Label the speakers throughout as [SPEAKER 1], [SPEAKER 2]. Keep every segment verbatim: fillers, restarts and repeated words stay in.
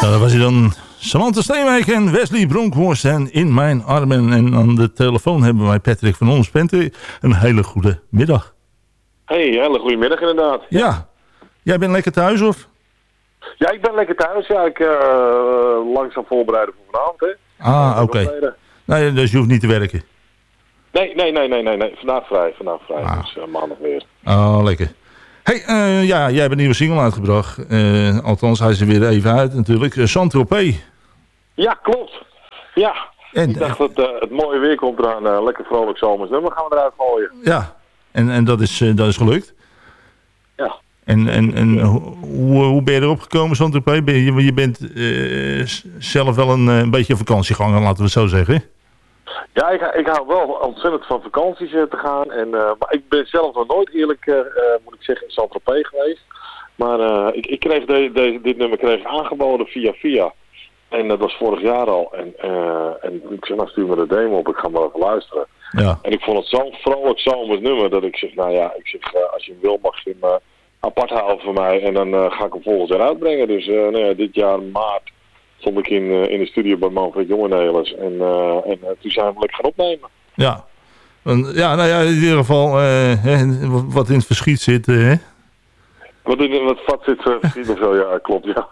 [SPEAKER 1] Nou, dat was hij dan. Samantha Steenwijk en Wesley Bronkhorst en In Mijn Armen. En aan de telefoon hebben wij Patrick van Ons. Patrick, een hele goede middag.
[SPEAKER 2] Hey, hele goede middag inderdaad.
[SPEAKER 1] Ja. ja. Jij bent lekker thuis of?
[SPEAKER 2] Ja, ik ben lekker thuis. Ja, ik uh, langzaam voorbereiden voor vanavond. Hè.
[SPEAKER 1] Ah, oké. Okay. Nee, dus je hoeft niet te werken?
[SPEAKER 2] Nee, nee, nee, nee, nee. nee. Vandaag vrij. Vandaag vrij.
[SPEAKER 1] Ah.
[SPEAKER 2] Dus uh, maandag weer.
[SPEAKER 1] Oh, lekker. Hey, uh, ja, jij hebt een nieuwe single uitgebracht. Uh, althans, hij is er weer even uit natuurlijk. Uh, Saint-Tropez.
[SPEAKER 2] Ja, klopt. Ja.
[SPEAKER 1] En,
[SPEAKER 2] ik dacht dat uh, het mooie weer komt eraan. Uh, lekker vrolijk zomers nummer gaan we eruit gooien.
[SPEAKER 1] Ja. En, en dat, is, uh, dat is gelukt?
[SPEAKER 2] Ja.
[SPEAKER 1] En, en, en hoe, hoe ben je erop gekomen, Saint-Tropez? Ben je, je bent uh, zelf wel een, een beetje vakantieganger, laten we het zo zeggen.
[SPEAKER 2] Ja, ik, ik hou wel ontzettend van vakanties uh, te gaan. En, uh, maar ik ben zelf nog nooit eerlijk, uh, uh, moet ik zeggen, in Saint-Tropez geweest. Maar uh, ik, ik kreeg de, de, dit nummer kreeg ik aangeboden via via. En dat was vorig jaar al. En, uh, en ik zei, nou stuur me de demo op, ik ga maar even luisteren.
[SPEAKER 1] Ja.
[SPEAKER 2] En ik vond het zo'n vrolijk zomers nummer dat ik zeg, nou ja, ik zeg, uh, als je hem wil mag je hem uh, apart houden voor mij. En dan uh, ga ik hem volgend jaar uitbrengen. Dus uh, nou ja, dit jaar maart stond ik in, uh, in de studio bij Manfred Jongenelers. En, uh, en uh, toen zijn we lekker gaan opnemen.
[SPEAKER 1] Ja. Ja, nou ja, in ieder geval uh, hè, wat in het verschiet zit, uh, hè?
[SPEAKER 2] Wat in wat vat zit uh, verschiet of zo, ja, klopt, ja.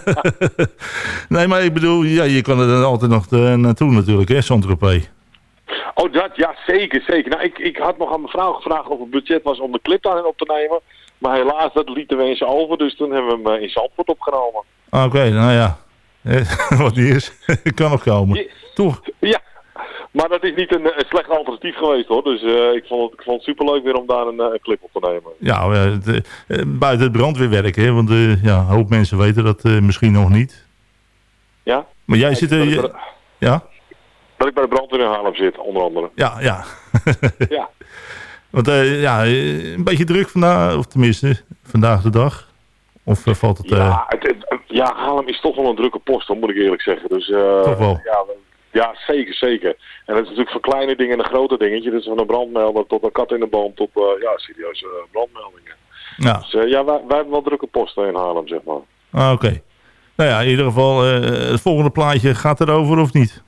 [SPEAKER 1] Nee, maar ik bedoel, ja, je kan er dan altijd nog uh, naartoe natuurlijk, hè, Saint-Tropez.
[SPEAKER 2] Oh, dat, ja, zeker, zeker. Nou, ik, ik had nog aan mijn vrouw gevraagd of het budget was om de clip daarin op te nemen. Maar helaas, dat lieten we eens over, dus toen hebben we hem uh, in Zandvoort opgenomen.
[SPEAKER 1] Oké, okay, nou ja. Wat niet is, kan nog komen. Ja. Toch?
[SPEAKER 2] Ja, maar dat is niet een, een slecht alternatief geweest hoor. Dus uh, ik, vond het, ik vond het superleuk weer om daar een, een clip op te nemen.
[SPEAKER 1] Ja, uh, de, uh, buiten het brandweerwerk, hè? Want uh, ja, een hoop mensen weten dat uh, misschien nog niet.
[SPEAKER 2] Ja?
[SPEAKER 1] Maar jij zit er... Uh, ja?
[SPEAKER 2] Dat ik bij de brandweer in Haarlem zit, onder andere.
[SPEAKER 1] Ja, ja.
[SPEAKER 2] Ja.
[SPEAKER 1] Want uh, ja, een beetje druk vandaag, of tenminste, vandaag de dag. Of uh, valt het... Uh...
[SPEAKER 2] Ja, het, het, ja, Haarlem is toch wel een drukke post, hoor, moet ik eerlijk zeggen. Dus, uh,
[SPEAKER 1] toch wel?
[SPEAKER 2] Ja, ja, zeker, zeker. En dat is natuurlijk van kleine dingen een grote dingetje. Dus van een brandmelder tot een kat in de boom tot uh, ja, serieuze uh, brandmeldingen.
[SPEAKER 1] Ja.
[SPEAKER 2] Dus uh, ja, wij, wij hebben wel drukke posten in Haarlem, zeg maar.
[SPEAKER 1] Ah, oké. Okay. Nou ja, in ieder geval, uh, het volgende plaatje gaat erover of niet?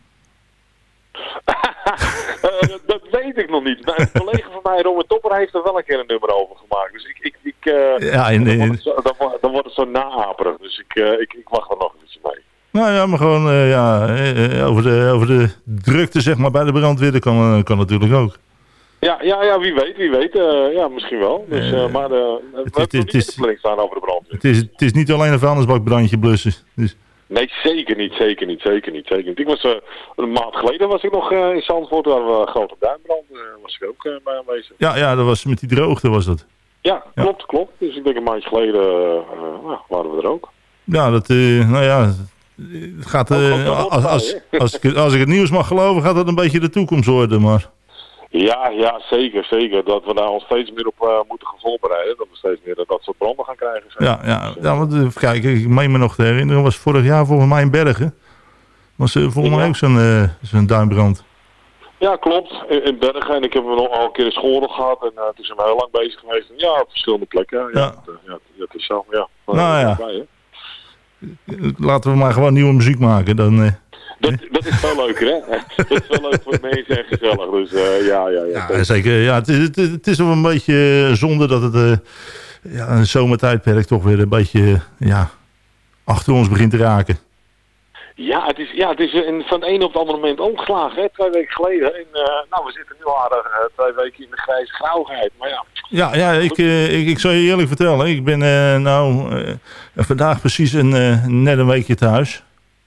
[SPEAKER 2] uh, dat, dat weet ik nog niet. Maar een collega van mij, Robert Topper, heeft er wel een keer een nummer over gemaakt. Dus ik, ik, ik uh,
[SPEAKER 1] ja, in, in,
[SPEAKER 2] dan, wordt het zo, dan, dan wordt het zo naaperig. Dus ik, uh, ik, ik wacht er nog iets mee.
[SPEAKER 1] Nou ja, maar gewoon uh, ja, uh, over, de, over de drukte zeg maar bij de brandweer, dat kan, uh, kan natuurlijk ook.
[SPEAKER 2] Ja, ja, ja, wie weet, wie weet. Uh, ja, misschien wel. Dus, uh, maar uh, we hebben niet in de planning staan over de brandweer.
[SPEAKER 1] Het is, het is niet alleen een vuilnisbakbrandje blussen. Dus.
[SPEAKER 2] Nee, zeker niet, zeker niet, zeker niet, zeker niet. Ik was, uh, een maand geleden was ik nog uh, in Zandvoort, waar we grote duinbrand, uh, was ik ook uh, bij aanwezig.
[SPEAKER 1] Ja, ja, dat was met die droogte was dat.
[SPEAKER 2] Ja, ja, klopt, klopt. Dus ik denk een maandje geleden uh, nou, waren we er ook.
[SPEAKER 1] Ja, dat, uh, nou ja, het gaat, uh, als, als, als, ik, als ik het nieuws mag geloven, gaat dat een beetje de toekomst worden, maar...
[SPEAKER 2] Ja, ja, zeker, zeker. Dat we daar ons steeds meer op uh, moeten gaan voorbereiden. Dat we steeds meer dat, dat soort branden gaan krijgen. Zeg.
[SPEAKER 1] Ja, ja, ja, want even kijken, ik meen me nog te herinneren, was vorig jaar volgens mij in Bergen. Was uh, volgens mij ook zo'n uh, zo'n duinbrand.
[SPEAKER 2] Ja, klopt. In, in Bergen. En ik heb hem nog al een keer in school gehad. En uh, toen zijn we heel lang bezig geweest. En ja, op verschillende plekken. Ja,
[SPEAKER 1] ja.
[SPEAKER 2] Dat, ja, dat is zo, ja.
[SPEAKER 1] Nou ja.
[SPEAKER 2] Bij,
[SPEAKER 1] laten we maar gewoon nieuwe muziek maken. Dan, uh,
[SPEAKER 2] dat, dat is wel leuker, hè? Dat is wel leuk voor de mensen en gezellig. Dus uh, ja, ja, ja.
[SPEAKER 1] Ja, zeker. Ja, het, is, het, het is wel een beetje zonde dat het uh, ja, een zomertijdperk toch weer een beetje uh, ja, achter ons begint te raken.
[SPEAKER 2] Ja, het is, ja, het is een, van het ene op het andere moment omgeslagen, hè? Twee weken geleden. En, uh, nou, we zitten nu aardig uh, twee weken in de grijze grauwheid, maar ja.
[SPEAKER 1] Ja, ja ik, uh, ik, ik zal je eerlijk vertellen. Ik ben uh, nou uh, vandaag precies een, uh, net een weekje thuis.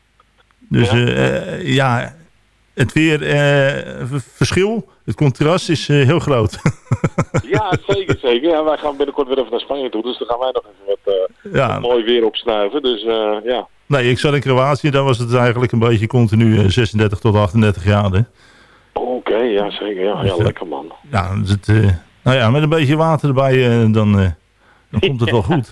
[SPEAKER 1] Dus ja, uh, ja het weer uh, verschil, het contrast is uh, heel groot.
[SPEAKER 2] Ja, zeker, zeker. Ja, wij gaan binnenkort weer even naar Spanje toe, dus dan gaan wij nog even wat, uh,
[SPEAKER 1] ja.
[SPEAKER 2] wat mooi weer opsnuiven. Dus uh, ja.
[SPEAKER 1] Nee, ik zat in Kroatië, daar was het eigenlijk een beetje continu uh, zesendertig tot achtendertig graden.
[SPEAKER 2] Oké, okay, ja zeker. Ja, ja, lekker man.
[SPEAKER 1] Ja, dus het, uh, nou ja, met een beetje water erbij, uh, dan, uh, dan komt het wel goed.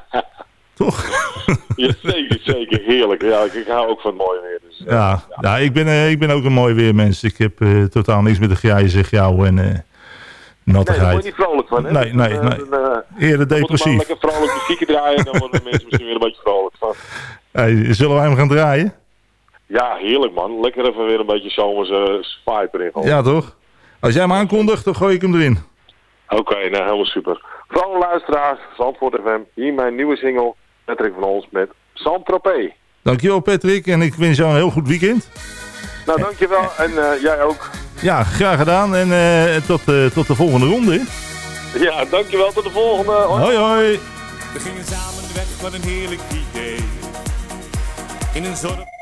[SPEAKER 1] Toch?
[SPEAKER 2] Ja, zeker, zeker. Heerlijk. Ja, ik, ik hou ook van mooi weer. Dus, uh,
[SPEAKER 1] ja, ja. ja ik, ben, uh, ik ben ook een mooi weermens. Ik heb uh, totaal niks met de grijze jou en uh,
[SPEAKER 2] Nee, daar word
[SPEAKER 1] nattigheid.
[SPEAKER 2] je niet vrolijk van, hè?
[SPEAKER 1] Nee, nee,
[SPEAKER 2] Uh,
[SPEAKER 1] nee.
[SPEAKER 2] dan, uh,
[SPEAKER 1] Eerder
[SPEAKER 2] dan moet er maar
[SPEAKER 1] depressief.
[SPEAKER 2] lekker vrolijk muziekje draaien, dan worden de mensen misschien weer een beetje vrolijk van.
[SPEAKER 1] Hey, zullen wij hem gaan draaien?
[SPEAKER 2] Ja, heerlijk man. Lekker even weer een beetje zomerse vibe erin gooien.
[SPEAKER 1] Ja, toch? Als jij hem aankondigt, dan gooi ik hem erin.
[SPEAKER 2] Oké, okay, nou helemaal super. Voor alle luisteraars, Zandvoort F M, hier mijn nieuwe single, Patrick van Ons met Saint-Tropez.
[SPEAKER 1] Dankjewel Patrick en ik wens jou een heel goed weekend.
[SPEAKER 2] Nou, dankjewel en uh, jij ook.
[SPEAKER 1] Ja, graag gedaan en uh, tot, uh, tot de volgende ronde. Hè?
[SPEAKER 2] Ja, dankjewel. Tot de volgende. Hoi,
[SPEAKER 1] hoi. hoi.
[SPEAKER 3] We gingen samen weg, wat een heerlijk idee. In een zorg...